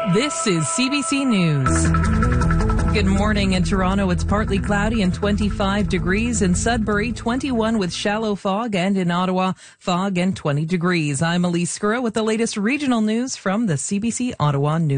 This is CBC News. Good morning. In Toronto, it's partly cloudy and 25 degrees. In Sudbury, 21 with shallow fog, and in Ottawa, fog and 20 degrees. I'm Elise Skura with the latest regional news from the CBC Ottawa News.